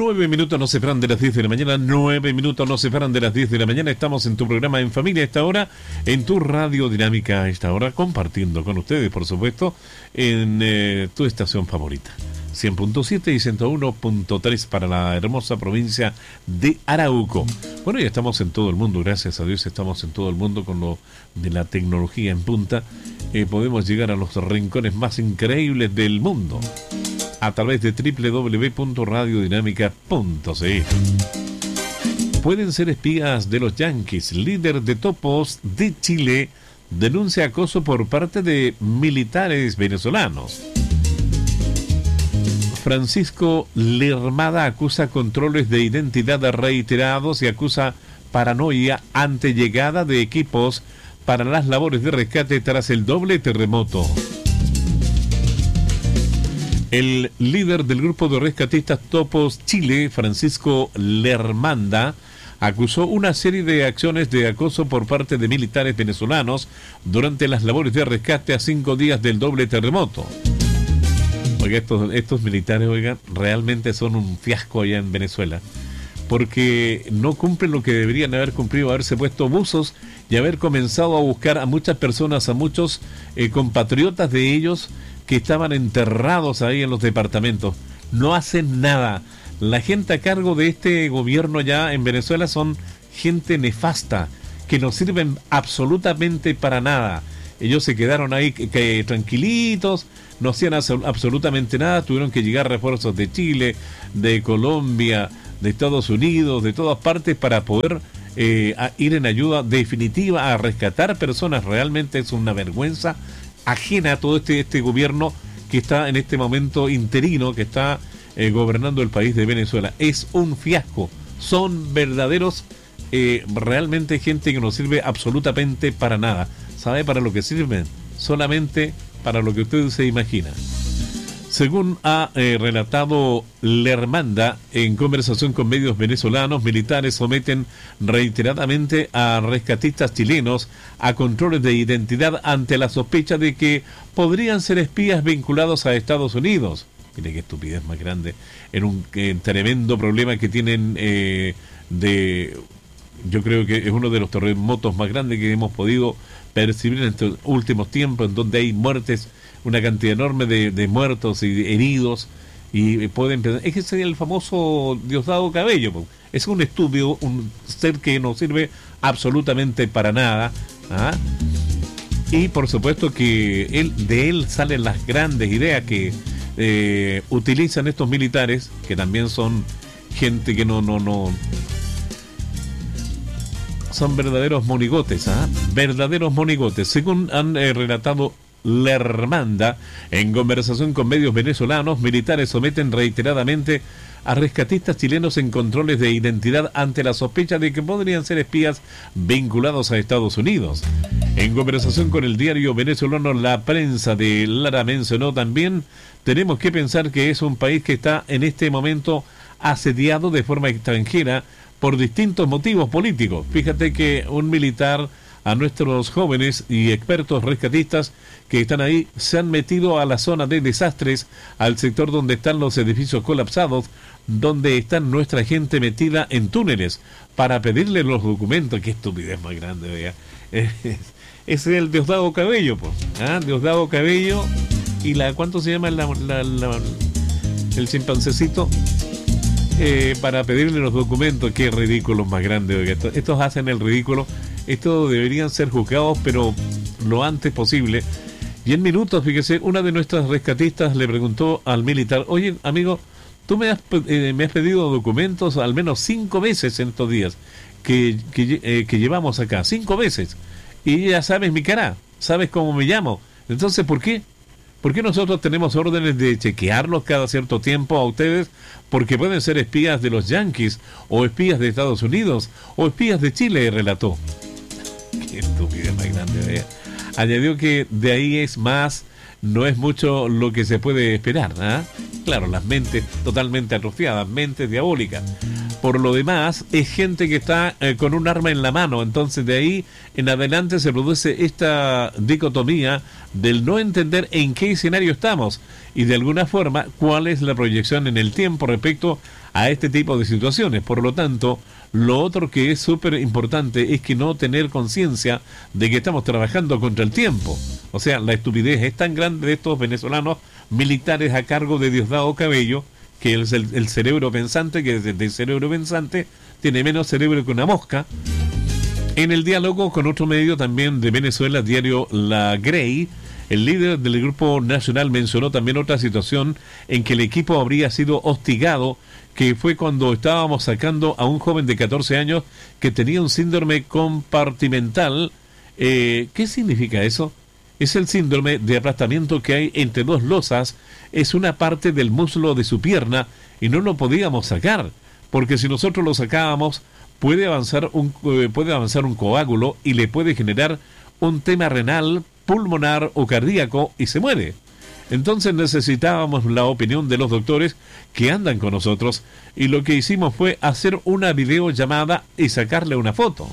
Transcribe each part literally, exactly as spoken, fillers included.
Nueve minutos no se separan de las diez de la mañana, nueve minutos no se separan de las diez de la mañana. Estamos en tu programa En Familia a esta hora, en tu radio dinámica a esta hora, compartiendo con ustedes, por supuesto, en eh, tu estación favorita. cien punto siete y ciento uno punto tres para la hermosa provincia de Arauco. Bueno, ya estamos en todo el mundo, gracias a Dios estamos en todo el mundo con lo de la tecnología en punta. Eh, podemos llegar a los rincones más increíbles del mundo a través de doble u doble u doble u punto radio dinámica punto c l. Pueden ser espías de los Yankees. Líder de topos de Chile denuncia acoso por parte de militares venezolanos. Francisco Lermada acusa controles de identidad reiterados y acusa paranoia ante llegada de equipos para las labores de rescate tras el doble terremoto. El líder del grupo de rescatistas Topos Chile, Francisco Lermanda, acusó una serie de acciones de acoso por parte de militares venezolanos durante las labores de rescate a cinco días del doble terremoto. Oiga, estos, estos militares, oigan, realmente son un fiasco allá en Venezuela, porque no cumplen lo que deberían haber cumplido, haberse puesto buzos y haber comenzado a buscar a muchas personas, a muchos eh, compatriotas de ellos que estaban enterrados ahí en los departamentos. No hacen nada. La gente a cargo de este gobierno ya en Venezuela son gente nefasta, que no sirven absolutamente para nada. Ellos se quedaron ahí que, que, tranquilitos, no hacían absolutamente nada. Tuvieron que llegar refuerzos de Chile, de Colombia, de Estados Unidos, de todas partes para poder eh, a ir en ayuda definitiva a rescatar personas. Realmente es una vergüenza ajena a todo este, este gobierno que está en este momento interino, que está eh, gobernando el país de Venezuela. Es un fiasco. Son verdaderos, eh, realmente gente que no sirve absolutamente para nada. ¿Sabe para lo que sirven? Solamente para lo que usted se imagina. Según ha eh, relatado Lermanda, en conversación con medios venezolanos, militares someten reiteradamente a rescatistas chilenos a controles de identidad ante la sospecha de que podrían ser espías vinculados a Estados Unidos. Mire qué estupidez más grande, en un eh, tremendo problema que tienen eh, de... Yo creo que es uno de los terremotos más grandes que hemos podido percibir en estos últimos tiempos, en donde hay muertes, una cantidad enorme de, de muertos y de heridos, y pueden pensar, es que ese es el famoso Diosdado Cabello, es un estúpido, un ser que no sirve absolutamente para nada, ¿ah? Y por supuesto que él, de él salen las grandes ideas que eh, utilizan estos militares, que también son gente que no, no, no son verdaderos monigotes, ¿ah? Verdaderos monigotes. Según han eh, relatado Lermanda, en conversación con medios venezolanos, militares someten reiteradamente a rescatistas chilenos en controles de identidad ante la sospecha de que podrían ser espías vinculados a Estados Unidos. En conversación con el diario venezolano La Prensa de Lara mencionó también: tenemos que pensar que es un país que está en este momento asediado de forma extranjera por distintos motivos políticos. Fíjate que un militar, a nuestros jóvenes y expertos rescatistas que están ahí, se han metido a la zona de desastres, al sector donde están los edificios colapsados, donde está nuestra gente metida en túneles, para pedirle los documentos. Qué estupidez más grande, vea. Ese es el Diosdado Cabello, pues. ¿Ah? Diosdado Cabello y la, ¿cuánto se llama la, la, la, el chimpancecito? Eh, para pedirle los documentos. Qué ridículos más grandes, oiga. Estos, estos hacen el ridículo. Estos deberían ser juzgados, pero lo antes posible. Y en minutos, fíjese, una de nuestras rescatistas le preguntó al militar: oye, amigo, tú me has, eh, me has pedido documentos al menos cinco veces en estos días que, que, eh, que llevamos acá, cinco veces, y ya sabes mi cara, sabes cómo me llamo. Entonces, ¿por qué? ¿Por qué nosotros tenemos órdenes de chequearlos cada cierto tiempo a ustedes? Porque pueden ser espías de los Yankees, o espías de Estados Unidos, o espías de Chile, relató. Qué estúpido más grande, vea. Añadió que de ahí es más, no es mucho lo que se puede esperar, ¿eh? Claro, las mentes totalmente atrofiadas, mentes diabólicas. Por lo demás, es gente que está eh, con un arma en la mano. Entonces, de ahí en adelante se produce esta dicotomía del no entender en qué escenario estamos y, de alguna forma, cuál es la proyección en el tiempo respecto a este tipo de situaciones. Por lo tanto, lo otro que es súper importante es que no tener conciencia de que estamos trabajando contra el tiempo. O sea, la estupidez es tan grande de estos venezolanos militares a cargo de Diosdado Cabello, que es el, el cerebro pensante, que desde el cerebro pensante tiene menos cerebro que una mosca. En el diálogo con otro medio también de Venezuela, diario La Grey, el líder del Grupo Nacional mencionó también otra situación en que el equipo habría sido hostigado, que fue cuando estábamos sacando a un joven de catorce años que tenía un síndrome compartimental. Eh, ¿Qué significa eso? Es el síndrome de aplastamiento que hay entre dos losas, es una parte del muslo de su pierna y no lo podíamos sacar, porque si nosotros lo sacábamos puede avanzar un, eh, puede avanzar un coágulo y le puede generar un tema renal, pulmonar o cardíaco y se muere. Entonces necesitábamos la opinión de los doctores que andan con nosotros y lo que hicimos fue hacer una videollamada y sacarle una foto.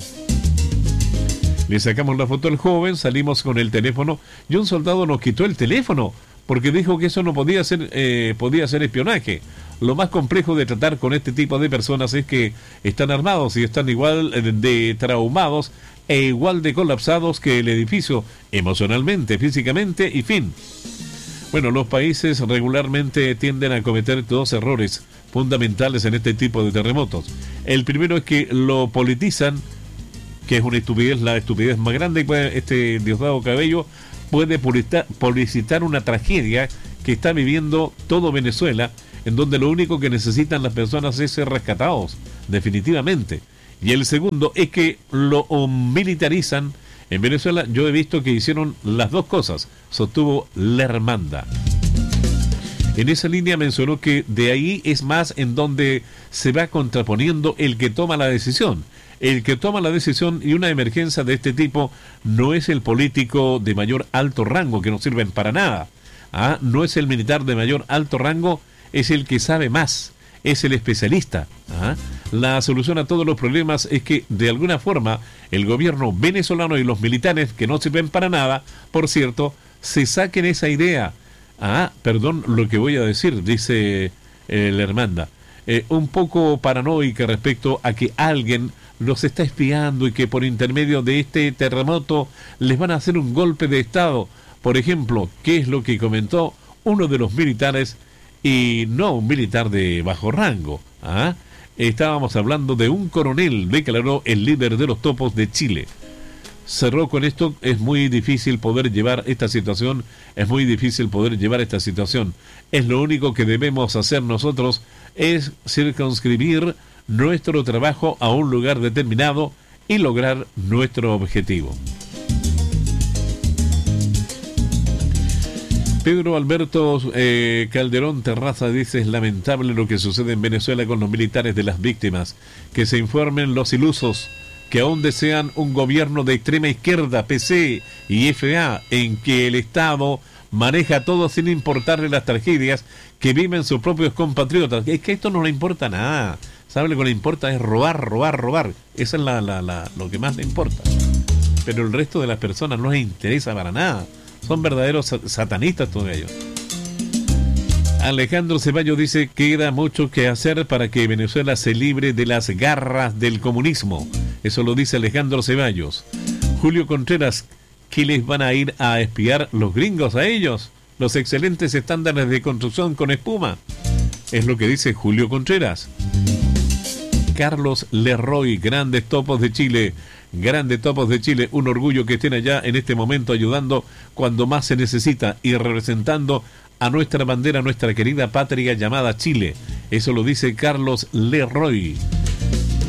Le sacamos la foto al joven, salimos con el teléfono y un soldado nos quitó el teléfono porque dijo que eso no podía ser, eh, podía ser espionaje. Lo más complejo de tratar con este tipo de personas es que están armados y están igual de traumados e igual de colapsados que el edificio, emocionalmente, físicamente y fin. Bueno, los países regularmente tienden a cometer dos errores fundamentales en este tipo de terremotos. El primero es que lo politizan, que es una estupidez, la estupidez más grande. Este Diosdado Cabello puede publicitar una tragedia que está viviendo todo Venezuela, en donde lo único que necesitan las personas es ser rescatados, definitivamente. Y el segundo es que lo militarizan. En Venezuela yo he visto que hicieron las dos cosas, sostuvo Lermanda. En esa línea mencionó que de ahí es más en donde se va contraponiendo el que toma la decisión. El que toma la decisión y una emergencia de este tipo no es el político de mayor alto rango, que no sirven para nada. ¿Ah? No es el militar de mayor alto rango, es el que sabe más, es el especialista. ¿Ah? La solución a todos los problemas es que, de alguna forma, el gobierno venezolano y los militares, que no sirven para nada, por cierto, se saquen esa idea. Ah, perdón lo que voy a decir, dice eh, la hermanda. Eh, un poco paranoica respecto a que alguien los está espiando y que por intermedio de este terremoto les van a hacer un golpe de estado. Por ejemplo, ¿qué es lo que comentó uno de los militares y no un militar de bajo rango? ¿Ah? Estábamos hablando de un coronel, declaró el líder de los topos de Chile. Cerró con esto: es muy difícil poder llevar esta situación, es muy difícil poder llevar esta situación. Es lo único que debemos hacer nosotros, es circunscribir nuestro trabajo a un lugar determinado y lograr nuestro objetivo. Pedro Alberto eh, Calderón Terraza dice: es lamentable lo que sucede en Venezuela con los militares de las víctimas. Que se informen los ilusos que aún desean un gobierno de extrema izquierda, P C y F A, en que el Estado maneja todo sin importarle las tragedias que viven sus propios compatriotas. Es que esto no le importa nada. ¿Sabe lo que le importa? Es robar, robar, robar. Eso es la, la, la, lo que más le importa. Pero el resto de las personas no les interesa para nada. Son verdaderos satanistas todos ellos. Alejandro Ceballos dice: queda mucho que hacer para que Venezuela se libre de las garras del comunismo. Eso lo dice Alejandro Ceballos. Julio Contreras: ¿qué les van a ir a espiar los gringos a ellos? Los excelentes estándares de construcción con espuma. Es lo que dice Julio Contreras. Carlos Leroy: grandes topos de Chile, grandes topos de Chile, un orgullo que estén allá en este momento ayudando cuando más se necesita y representando a nuestra bandera, nuestra querida patria llamada Chile. Eso lo dice Carlos Leroy.